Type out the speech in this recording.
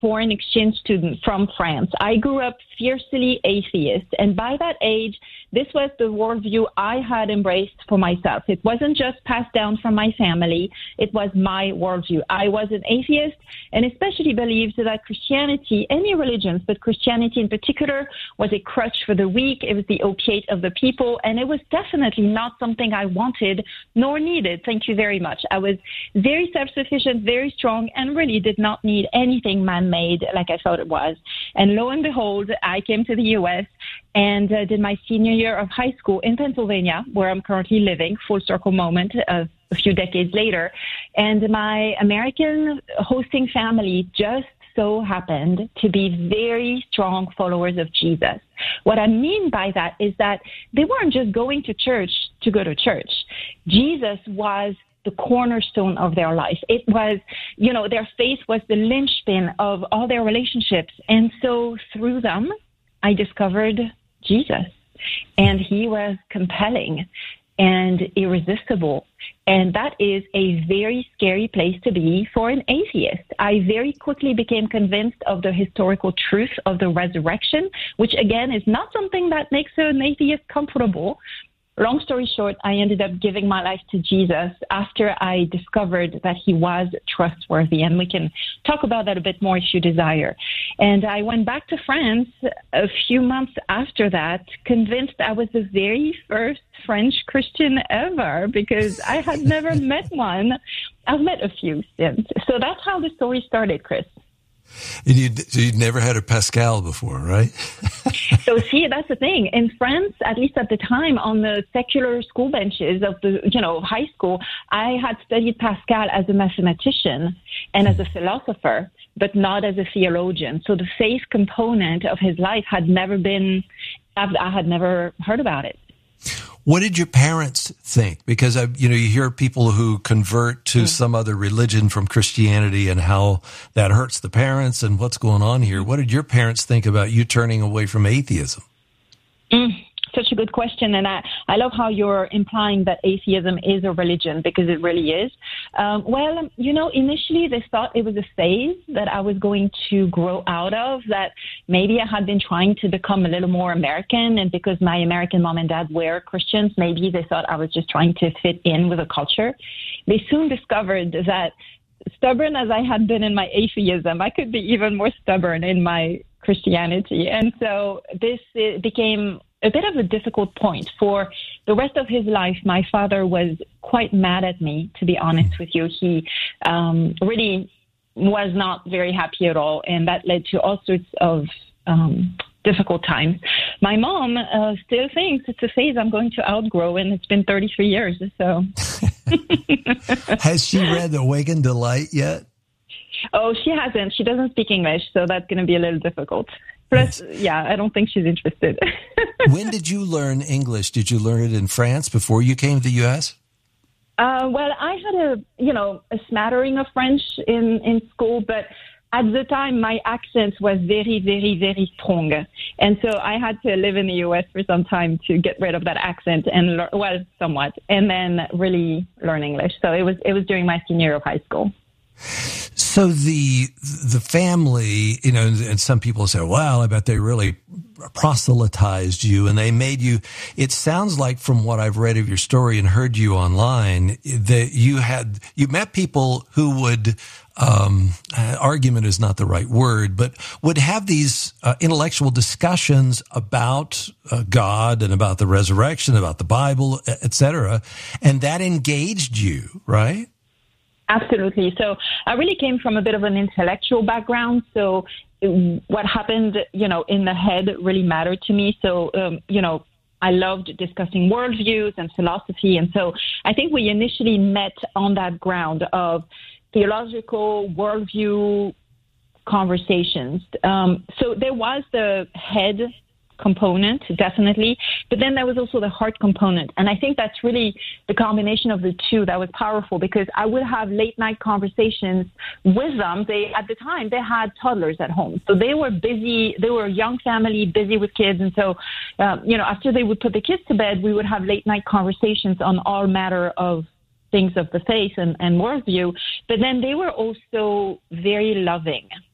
foreign exchange student from France. I grew up fiercely atheist. And by that age, this was the worldview I had embraced for myself. It wasn't just passed down from my family. It was my worldview. I was an atheist and especially believed that Christianity, any religions, but Christianity in particular, was a crutch for the weak. It was the opiate of the people. And it was definitely not something I wanted nor needed. Thank you very much. I was very self-sufficient, very strong, and really did not need anything man-made like I thought it was. And lo and behold, I came to the U.S. and did my senior year of high school in Pennsylvania, where I'm currently living, full circle moment of a few decades later. And my American hosting family just so happened to be very strong followers of Jesus. What I mean by that is that they weren't just going to church to go to church. Jesus was the cornerstone of their life. It was, their faith was the linchpin of all their relationships. And so through them, I discovered Jesus. And he was compelling and irresistible. And that is a very scary place to be for an atheist. I very quickly became convinced of the historical truth of the resurrection, which again is not something that makes an atheist comfortable. Long story short, I ended up giving my life to Jesus after I discovered that he was trustworthy. And we can talk about that a bit more if you desire. And I went back to France a few months after that, convinced I was the very first French Christian ever, because I had never met one. I've met a few since. So that's how the story started, Chris. And you'd never had a Pascal before, right? So see, that's the thing. In France, at least at the time, on the secular school benches of the, high school, I had studied Pascal as a mathematician and as a philosopher, but not as a theologian. So the faith component of his life I had never heard about it. What did your parents think? Because, you hear people who convert to some other religion from Christianity and how that hurts the parents and what's going on here. What did your parents think about you turning away from atheism? Such a good question. And I love how you're implying that atheism is a religion, because it really is. Initially they thought it was a phase that I was going to grow out of, that maybe I had been trying to become a little more American. And because my American mom and dad were Christians, maybe they thought I was just trying to fit in with a culture. They soon discovered that, stubborn as I had been in my atheism, I could be even more stubborn in my Christianity. And so this became a bit of a difficult point. For the rest of his life, my father was quite mad at me, to be honest with you. He really was not very happy at all, and that led to all sorts of difficult times. My mom still thinks it's a phase I'm going to outgrow, and it's been 33 years, so. Has she read Awakened to Light yet? Oh, she hasn't. She doesn't speak English, so that's going to be a little difficult. Plus, I don't think she's interested. When did you learn English? Did you learn it in France before you came to the U.S.? I had a smattering of French in school, but at the time my accent was very, very, very strong. And so I had to live in the U.S. for some time to get rid of that accent and, somewhat, and then really learn English. So it was during my senior year of high school. So the family, and some people say, well, I bet they really proselytized you and they made you. It sounds like from what I've read of your story and heard you online that you met people who would, argument is not the right word, but would have these intellectual discussions about God and about the resurrection, about the Bible, etc. And that engaged you, right? Absolutely. So I really came from a bit of an intellectual background. So what happened, in the head really mattered to me. So, I loved discussing worldviews and philosophy. And so I think we initially met on that ground of theological worldview conversations. So there was the head component, definitely, but then there was also the heart component. And I think that's really the combination of the two that was powerful, because I would have late night conversations with them. At the time, they had toddlers at home. So they were busy. They were a young family, busy with kids. And so, after they would put the kids to bed, we would have late night conversations on all matter of things of the faith and worldview. But then they were also very loving.